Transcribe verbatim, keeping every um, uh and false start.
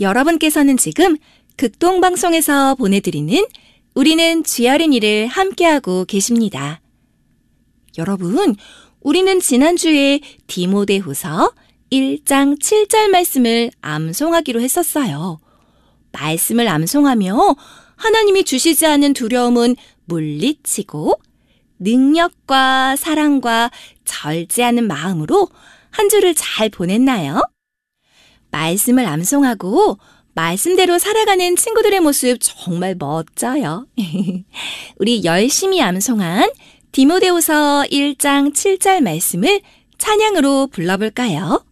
여러분께서는 지금 극동방송에서 보내드리는 우리는 주여린이를 함께하고 계십니다. 여러분, 우리는 지난주에 디모데후서 일 장 칠 절 말씀을 암송하기로 했었어요. 말씀을 암송하며 하나님이 주시지 않은 두려움은 물리치고 능력과 사랑과 절제하는 마음으로 한 주를 잘 보냈나요? 말씀을 암송하고 말씀대로 살아가는 친구들의 모습 정말 멋져요. 우리 열심히 암송한 디모데후서 일 장 칠 절 말씀을 찬양으로 불러볼까요?